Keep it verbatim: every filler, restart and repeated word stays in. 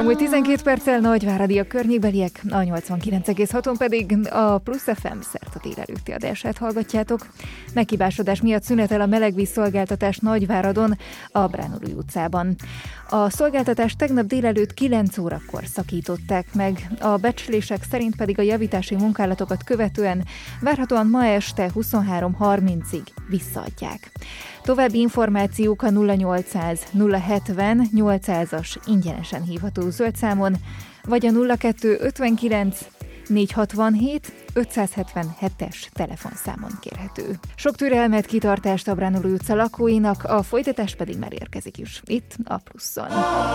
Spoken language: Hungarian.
Elmúlt tizenkét perccel Nagyváradi a környékbeliek, a nyolcvankilenc egész haton pedig a Plusz ef em szerte délelőtti adását hallgatjátok. Meghibásodás miatt szünetel a melegvízszolgáltatás Nagyváradon, a Bránói utcában. A szolgáltatást tegnap délelőtt kilenc órakor szakították meg, a becslések szerint pedig a javítási munkálatokat követően várhatóan ma este huszonhárom harmincig visszaadják. További információk a nulla nyolcszáz nulla hetven nyolcszázas ingyenesen hívható zöld számon, vagy a nulla kettő ötvenkilenc négyszázhatvanhét ötszázhetvenhetes telefonszámon kérhető. Sok türelmet, kitartást a Bránói utca lakóinak, a folytatás pedig már érkezik is itt a Pluszon.